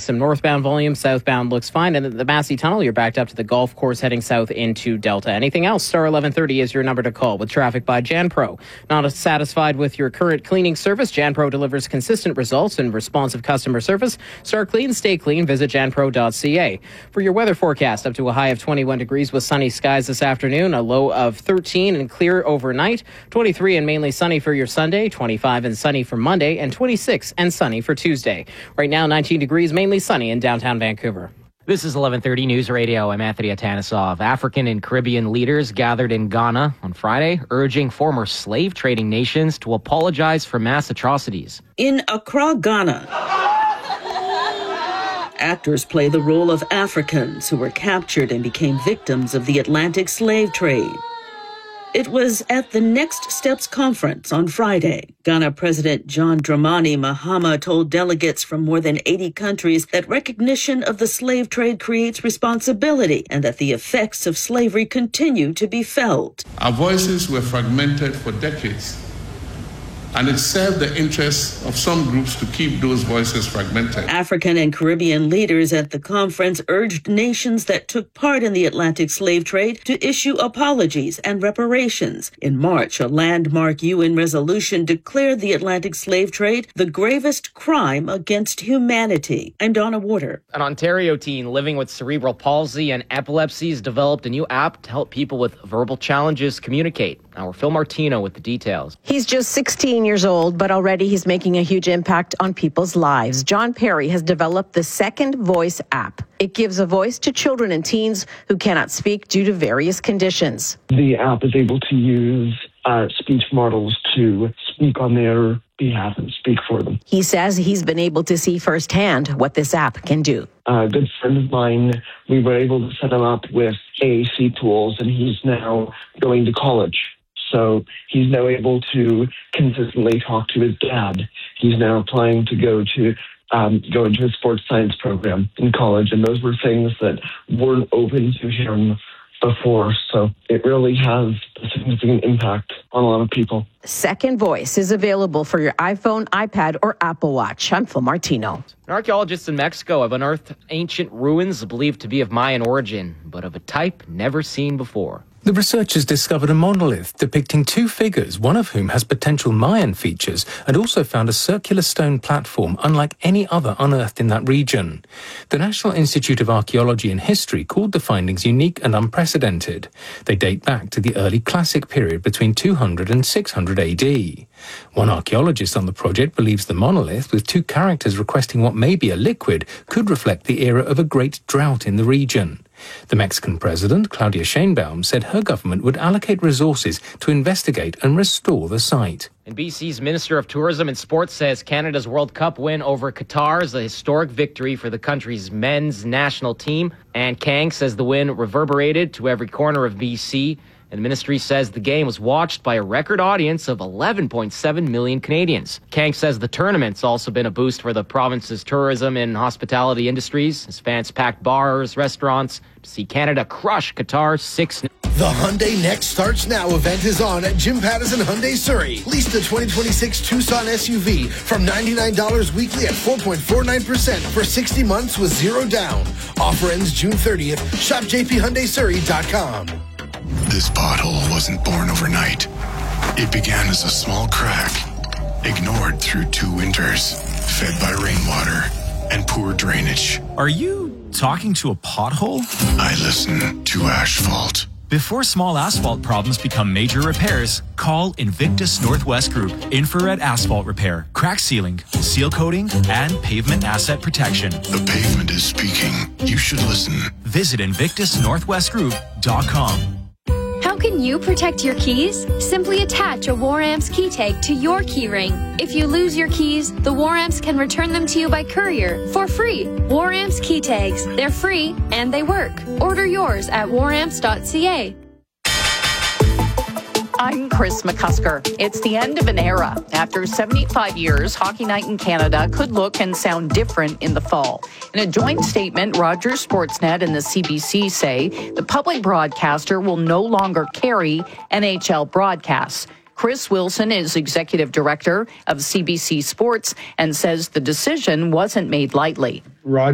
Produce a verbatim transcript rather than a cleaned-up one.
some northbound volume. Southbound looks fine. And at the Massey Tunnel, you're backed up to the golf course heading south into Delta. Anything else? Star eleven thirty is your number to call with traffic by JanPro. Not satisfied with your current cleaning service? JanPro delivers consistent results and responsive customer service. Start clean, stay clean. Visit jan pro dot c a. For your weather forecast, up to a high of twenty-one degrees with sunny skies this afternoon, a low of thirteen and clear overnight, twenty-three and mainly sunny for your Sunday, twenty-five and sunny for Monday, and twenty-six and sunny for Tuesday. Right now, nineteen degrees, mainly sunny in downtown Vancouver. This is eleven thirty News Radio. I'm Anthony Atanisov. African and Caribbean leaders gathered in Ghana on Friday, urging former slave trading nations to apologize for mass atrocities. In Accra, Ghana, actors play the role of Africans who were captured and became victims of the Atlantic slave trade. It was at the Next Steps conference on Friday. Ghana President John Dramani Mahama told delegates from more than eighty countries that recognition of the slave trade creates responsibility and that the effects of slavery continue to be felt. Our voices were fragmented for decades, and it served the interests of some groups to keep those voices fragmented. African and Caribbean leaders at the conference urged nations that took part in the Atlantic slave trade to issue apologies and reparations. In March, a landmark U N resolution declared the Atlantic slave trade the gravest crime against humanity. I'm Donna Warder. An Ontario teen living with cerebral palsy and epilepsy has developed a new app to help people with verbal challenges communicate. Our Phil Martino with the details. He's just sixteen years old, but already he's making a huge impact on people's lives. John Perry has developed the Second Voice app. It gives a voice to children and teens who cannot speak due to various conditions. The app is able to use uh, speech models to speak on their behalf and speak for them. He says he's been able to see firsthand what this app can do. A good friend of mine, we were able to set him up with A A C tools, and he's now going to college. So he's now able to consistently talk to his dad. He's now applying to go to um, go into a sports science program in college, and those were things that weren't open to him before. So it really has a significant impact on a lot of people. Second Voice is available for your iPhone, iPad, or Apple Watch. I'm Phil Martino. Archaeologists in Mexico have unearthed ancient ruins believed to be of Mayan origin, but of a type never seen before. The researchers discovered a monolith depicting two figures, one of whom has potential Mayan features, and also found a circular stone platform unlike any other unearthed in that region. The National Institute of Archaeology and History called the findings unique and unprecedented. They date back to the early Classic period between two hundred and six hundred A D. One archaeologist on the project believes the monolith, with two characters requesting what may be a liquid, could reflect the era of a great drought in the region. The Mexican president, Claudia Sheinbaum, said her government would allocate resources to investigate and restore the site. And B C's Minister of Tourism and Sports says Canada's World Cup win over Qatar is a historic victory for the country's men's national team. And Kang says the win reverberated to every corner of B C. And the ministry says the game was watched by a record audience of eleven point seven million Canadians. Kang says the tournament's also been a boost for the province's tourism and hospitality industries, as fans packed bars, restaurants to see Canada crush Qatar six nil. The Hyundai Next Starts Now event is on at Jim Pattison Hyundai Surrey. Lease the twenty twenty-six Tucson S U V from ninety-nine dollars weekly at four point four nine percent for sixty months with zero down. Offer ends June thirtieth. Shop j p hyundai surrey dot com. This pothole wasn't born overnight. It began as a small crack, ignored through two winters, fed by rainwater and poor drainage. Are you talking to a pothole? I listen to asphalt. Before small asphalt problems become major repairs, call Invictus Northwest Group. Infrared asphalt repair, crack sealing, seal coating, and pavement asset protection. The pavement is speaking. You should listen. Visit invictus northwest group dot com. How can you protect your keys? Simply attach a Waramps key tag to your key ring. If you lose your keys, the Waramps can return them to you by courier for free. Waramps key tags. They're free and they work. Order yours at waramps dot c a. I'm Chris McCusker. It's the end of an era. After seventy-five years, Hockey Night in Canada could look and sound different in the fall. In a joint statement, Rogers Sportsnet and the C B C say the public broadcaster will no longer carry N H L broadcasts. Chris Wilson is executive director of C B C Sports and says the decision wasn't made lightly. Rogers